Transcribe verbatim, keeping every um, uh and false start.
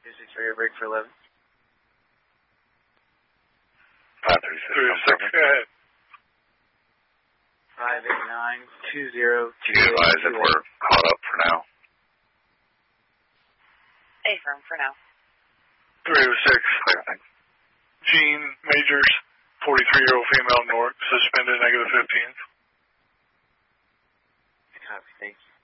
two six for your break for eleven. five three six. three six, go ahead. five eight nine two zero two Be advised that we're caught up for now. Affirm for now. three oh six. Clear, thanks. Jean Majors, forty-three-year-old female, North, suspended, negative fifteen. Copy, thank you.